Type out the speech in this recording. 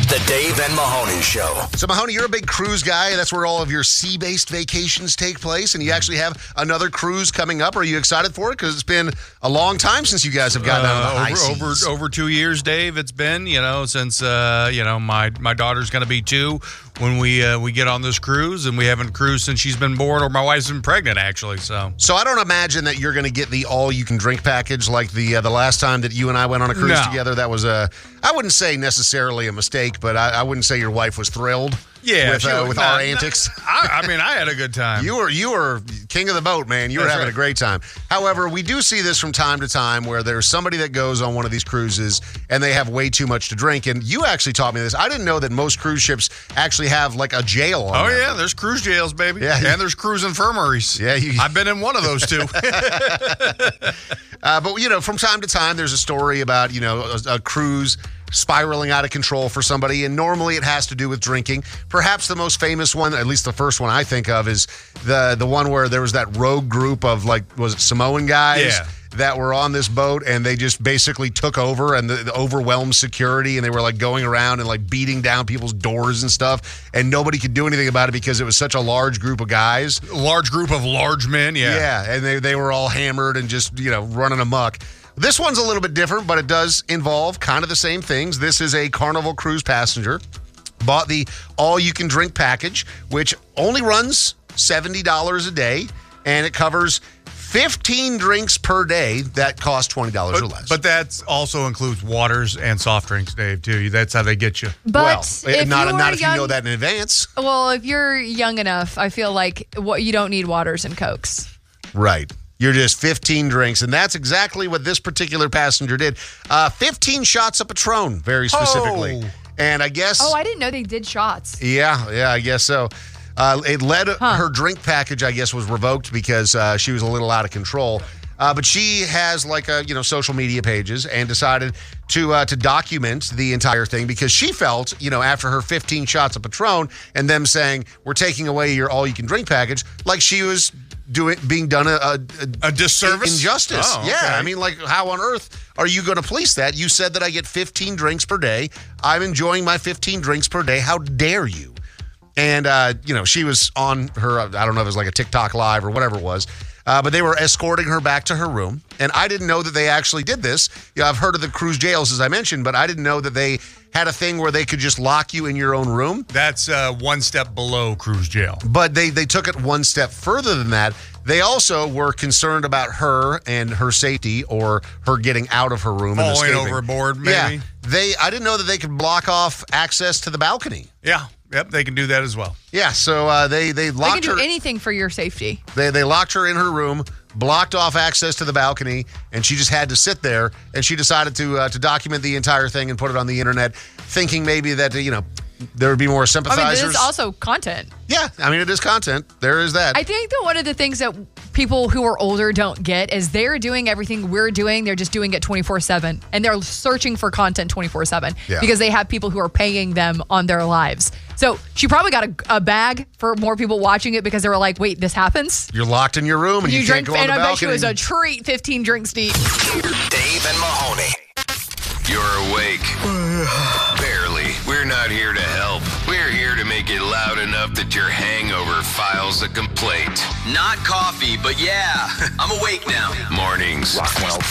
The Dave and Mahoney Show. So, Mahoney, you're a big cruise guy. That's where all of your sea-based vacations take place, and you actually have another cruise coming up. Are you excited for it? Because it's been a long time since you guys have gotten out of the high seas. Over 2 years, Dave. It's been, since my daughter's going to be 2 when we get on this cruise, and we haven't cruised since she's been born or my wife's been pregnant, actually. So I don't imagine that you're going to get the all-you-can-drink package like the last time that you and I went on a cruise together. That was I wouldn't say necessarily a mistake, but I wouldn't say your wife was thrilled. Yeah, with our antics. I had a good time. You were king of the boat, man. You were having a great time. However, we do see this from time to time where there's somebody that goes on one of these cruises and they have way too much to drink. And you actually taught me this. I didn't know that most cruise ships actually have like a jail on them. Yeah, there's cruise jails, baby. Yeah, and there's cruise infirmaries. Yeah, I've been in one of those too. But from time to time, there's a story about a cruise spiraling out of control for somebody, and normally it has to do with drinking. Perhaps the most famous one, at least the first one I think of, is the one where there was that rogue group of was it Samoan guys that were on this boat, and they just basically took over and the overwhelmed security, and they were going around and beating down people's doors and stuff, and nobody could do anything about it because it was such a large group of guys. A large group of large men, Yeah, and they were all hammered and just, running amok. This one's a little bit different, but it does involve kind of the same things. This is a Carnival Cruise passenger. Bought the all-you-can-drink package, which only runs $70 a day, and it covers 15 drinks per day that cost $20 or less. But that also includes waters and soft drinks, Dave, too. That's how they get you. But not if you know that in advance. Well, if you're young enough, I feel like you don't need waters and Cokes. Right. You're just 15 drinks, and that's exactly what this particular passenger did. 15 shots of Patron, very specifically. Oh. And I guess... Oh, I didn't know they did shots. Yeah, I guess so. It led her drink package, I guess, was revoked because she was a little out of control. But she has social media pages and decided to document the entire thing because she felt, after her 15 shots of Patron and them saying, we're taking away your all-you-can-drink package, like she was being done a disservice, injustice. Oh, okay. Yeah, I mean, how on earth are you going to police that? You said that I get 15 drinks per day. I'm enjoying my 15 drinks per day. How dare you? And she was on her, I don't know if it was a TikTok live or whatever it was, but they were escorting her back to her room. And I didn't know that they actually did this. I've heard of the cruise jails, as I mentioned, but I didn't know that they had a thing where they could just lock you in your own room. That's one step below cruise jail. But they took it one step further than that. They also were concerned about her and her safety, or her getting out of her room and escaping. Falling overboard, maybe? Yeah. I didn't know that they could block off access to the balcony. Yeah. Yep, they can do that as well. Yeah, so they locked her. They can do anything for your safety. They locked her in her room, blocked off access to the balcony, and she just had to sit there. And she decided to document the entire thing and put it on the internet, thinking maybe that there would be more sympathizers. This is also content. Yeah, it is content. There is that. I think that one of the things that people who are older don't get is they're doing everything we're doing. They're just doing it 24/7, and they're searching for content 24/7 because they have people who are paying them on their lives. So she probably got a bag for more people watching it because they were like, wait, this happens? You're locked in your room and you can't go on the balcony. And I bet you it was a treat, 15 drinks deep. Dave and Mahoney. You're awake. Barely. We're not here to help. We're here to make it loud enough that your hangover files a complaint. Not coffee, but yeah, I'm awake now. Mornings.